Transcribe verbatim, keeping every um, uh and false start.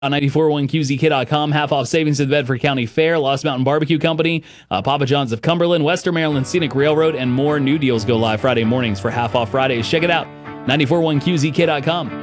On ninety-four point one Q Z K dot com, half off savings at the Bedford County Fair, Lost Mountain Barbecue Company, uh, Papa John's of Cumberland, Western Maryland Scenic Railroad, and more. New deals go live Friday mornings for half off Fridays. Check it out, ninety-four point one Q Z K dot com.